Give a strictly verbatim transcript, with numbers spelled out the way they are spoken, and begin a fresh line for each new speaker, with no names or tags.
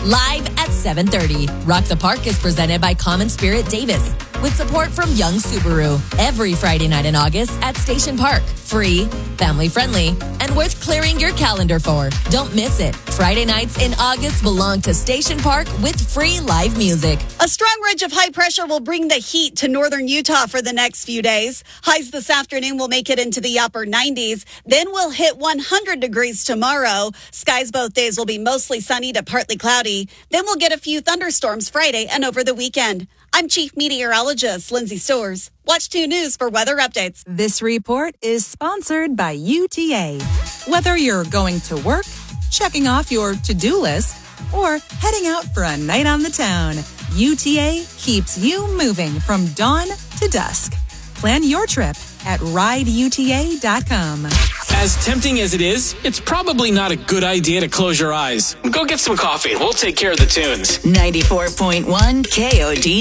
live at seven thirty. Rock the Park is presented by Common Spirit Davis, with support from Young Subaru. Every Friday night in August at Station Park. Free, family-friendly, and worth clearing your calendar for. Don't miss it. Friday nights in August belong to Station Park with free live music.
A strong ridge of high pressure will bring the heat to northern Utah for the next few days. Highs this afternoon will make it into the upper nineties. Then we'll hit one hundred degrees tomorrow. Skies both days will be mostly sunny to partly cloudy. Then we'll get a few thunderstorms Friday and over the weekend. I'm Chief Meteorologist Lindsay Stores. Watch two News for weather updates.
This report is sponsored by U T A. Whether you're going to work, checking off your to-do list, or heading out for a night on the town, U T A keeps you moving from dawn to dusk. Plan your trip at ride U T A dot com.
As tempting as it is, it's probably not a good idea to close your eyes. Go get some coffee. We'll take care of the tunes.
ninety-four point one K O D.